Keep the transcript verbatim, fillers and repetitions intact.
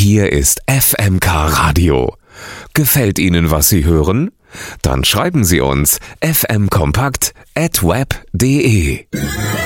Hier ist F M K Radio. Gefällt Ihnen, was Sie hören? Dann schreiben Sie uns f m kompakt at web punkt de.